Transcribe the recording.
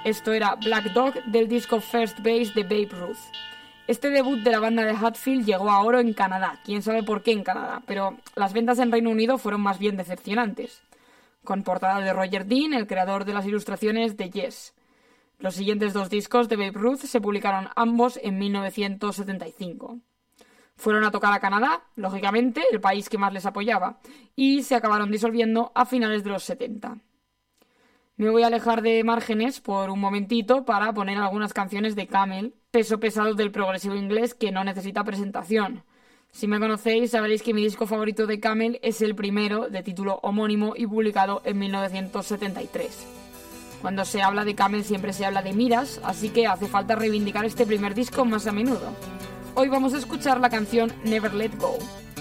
Esto era Black Dog del disco First Base de Babe Ruth. Este debut de la banda de Hatfield llegó a oro en Canadá, quién sabe por qué en Canadá, pero las ventas en Reino Unido fueron más bien decepcionantes, con portada de Roger Dean, el creador de las ilustraciones de Yes. Los siguientes 2 discos de Babe Ruth se publicaron ambos en 1975. Fueron a tocar a Canadá, lógicamente, el país que más les apoyaba, y se acabaron disolviendo a finales de los 70. Me voy a alejar de márgenes por un momentito para poner algunas canciones de Camel, peso pesado del progresivo inglés que no necesita presentación. Si me conocéis sabréis que mi disco favorito de Camel es el primero, de título homónimo y publicado en 1973. Cuando se habla de Camel siempre se habla de Miras, así que hace falta reivindicar este primer disco más a menudo. Hoy vamos a escuchar la canción Never Let Go.